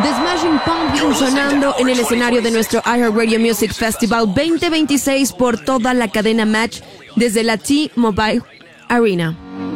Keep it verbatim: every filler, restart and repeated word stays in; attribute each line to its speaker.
Speaker 1: The Smashing Pumpkins sonando en el escenario de nuestro iHeartRadio Music Festival veinte veintiséis por toda la cadena Match desde la T-Mobile Arena.